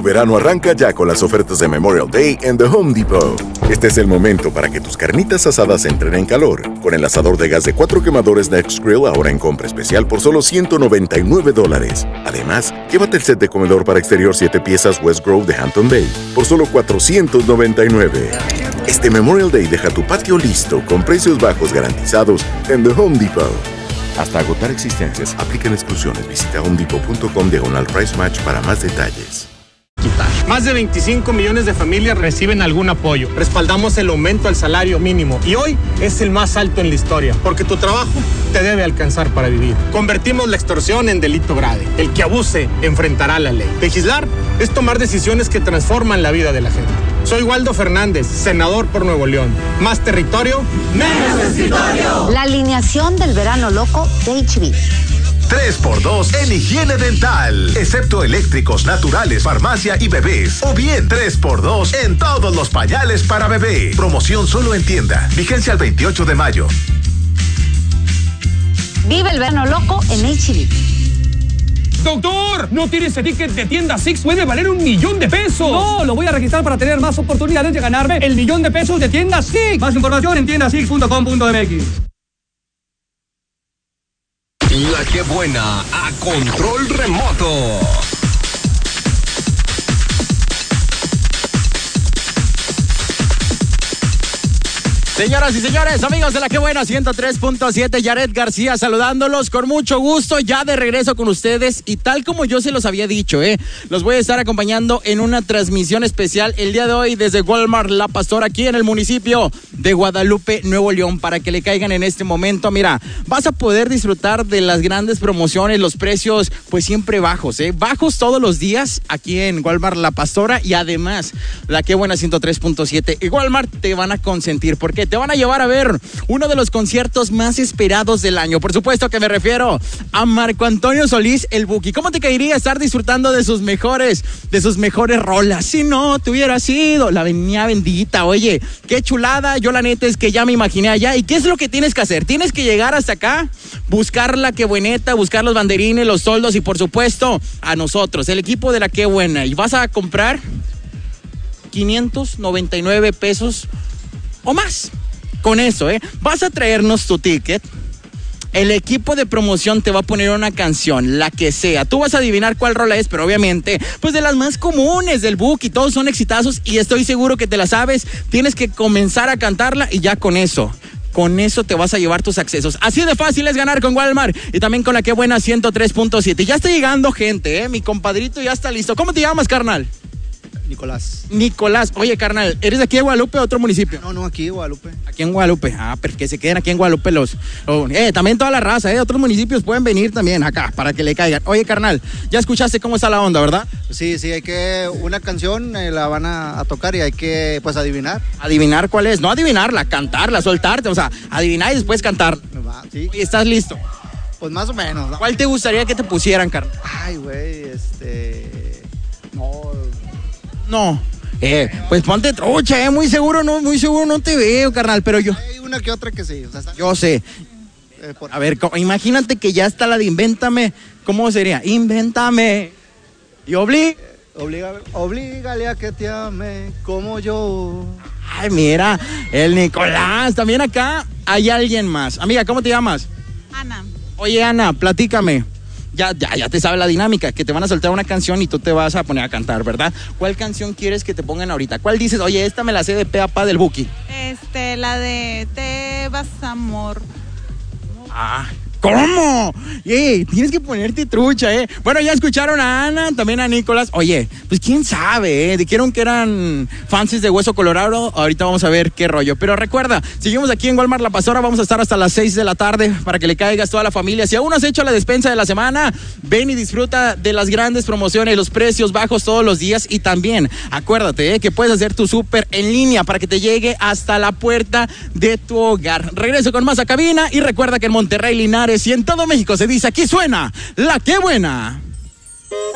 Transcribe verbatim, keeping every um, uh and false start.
Tu verano arranca ya con las ofertas de Memorial Day en The Home Depot. Este es el momento para que tus carnitas asadas entren en calor. Con el asador de gas de cuatro quemadores Next Grill ahora en compra especial por solo ciento noventa y nueve dólares. Además, llévate el set de comedor para exterior siete piezas West Grove de Hampton Bay por solo cuatrocientos noventa y nueve. Este Memorial Day deja tu patio listo con precios bajos garantizados en The Home Depot. Hasta agotar existencias, aplican exclusiones. Visita homedepot punto com diagonal price match para más detalles. Más de veinticinco millones de familias reciben algún apoyo. Respaldamos el aumento al salario mínimo y hoy es el más alto en la historia, porque tu trabajo te debe alcanzar para vivir. Convertimos la extorsión en delito grave. El que abuse enfrentará la ley. Legislar es tomar decisiones que transforman la vida de la gente. Soy Waldo Fernández, senador por Nuevo León. Más territorio, menos escritorio. La alineación del verano loco de H B. tres por dos en higiene dental, excepto eléctricos, naturales, farmacia y bebés. O bien tres por dos en todos los pañales para bebé. Promoción solo en tienda. Vigencia el veintiocho de mayo. Vive el verano loco en H B. ¡Doctor! ¿No tiene ese ticket de tienda Six? ¡Puede valer un millón de pesos! No, lo voy a registrar para tener más oportunidades de ganarme el millón de pesos de tienda Six. Más información en tienda six punto com punto m x. La que buena a control remoto. Señoras y señores, amigos de La Que Buena ciento tres punto siete, Yaret García saludándolos con mucho gusto, ya de regreso con ustedes y tal como yo se los había dicho, eh, los voy a estar acompañando en una transmisión especial el día de hoy desde Walmart La Pastora aquí en el municipio de Guadalupe, Nuevo León, para que le caigan en este momento. Mira, vas a poder disfrutar de las grandes promociones, los precios pues siempre bajos, eh, bajos todos los días aquí en Walmart La Pastora y además La Que Buena ciento tres punto siete y Walmart te van a consentir porque te van a llevar a ver uno de los conciertos más esperados del año. Por supuesto que me refiero a Marco Antonio Solís, el Buki. ¿Cómo te caería estar disfrutando de sus mejores, de sus mejores rolas? Si no te hubiera sido la venía bendita, oye, qué chulada. Yo la neta es que ya me imaginé allá. ¿Y qué es lo que tienes que hacer? Tienes que llegar hasta acá, buscar La Que Bueneta, buscar los banderines, los toldos y por supuesto a nosotros, el equipo de La Que Buena. Y vas a comprar quinientos noventa y nueve pesos o más. Con eso, ¿eh? Vas a traernos tu ticket. El equipo de promoción te va a poner una canción, la que sea. Tú vas a adivinar cuál rola es, pero obviamente, pues de las más comunes del book y todos son exitazos y estoy seguro que te la sabes. Tienes que comenzar a cantarla y ya con eso. Con eso te vas a llevar tus accesos. Así de fácil es ganar con Walmart y también con La Que Buena ciento tres punto siete. Ya está llegando gente, ¿eh? Mi compadrito ya está listo. ¿Cómo te llamas, carnal? Nicolás. Nicolás. Oye, carnal, ¿eres de aquí de Guadalupe o otro municipio? No, no, aquí de Guadalupe. Aquí en Guadalupe. Ah, pero que se queden aquí en Guadalupe los... Oh, eh, también toda la raza, eh. Otros municipios pueden venir también acá para que le caigan. Oye, carnal, ya escuchaste cómo está la onda, ¿verdad? Sí, sí, hay que... Una canción eh, la van a, a tocar y hay que, pues, adivinar. ¿Adivinar cuál es? No adivinarla, cantarla, soltarte. O sea, adivinar y después cantar. Va, sí. Oye, ¿estás listo? Pues más o menos, ¿no? ¿Cuál te gustaría que te pusieran, carnal? Ay, güey, este... No... No. Eh, pues ponte trucha, eh, muy seguro, no, muy seguro no te veo, carnal, pero yo... Hay una que otra que sí, o sea, está... Yo sé. Eh, por... A ver, imagínate que ya está la de Invéntame. ¿Cómo sería? Invéntame. Y obli... Eh, obliga, oblígale a que te ame como yo. Ay, mira, el Nicolás, también acá hay alguien más. Amiga, ¿cómo te llamas? Ana. Oye, Ana, platícame. Ya, ya, ya te sabe la dinámica, que te van a soltar una canción y tú te vas a poner a cantar, ¿verdad? ¿Cuál canción quieres que te pongan ahorita? ¿Cuál dices? Oye, esta me la sé de pe a pa del Buki. Este, la de Te vas, amor. Ah, ¿cómo? Ey, tienes que ponerte trucha, ¿eh? Bueno, ya escucharon a Ana, también a Nicolás. Oye, pues quién sabe, ¿eh? Dijeron que eran fans de Hueso Colorado. Ahorita vamos a ver qué rollo. Pero recuerda, seguimos aquí en Walmart La Pastora. Vamos a estar hasta las seis de la tarde para que le caigas toda la familia. Si aún no has hecho la despensa de la semana, ven y disfruta de las grandes promociones, los precios bajos todos los días. Y también, acuérdate, ¿eh? que puedes hacer tu súper en línea para que te llegue hasta la puerta de tu hogar. Regreso con más a cabina y recuerda que en Monterrey, Linares y en todo México se dice, aquí suena La Que Buena.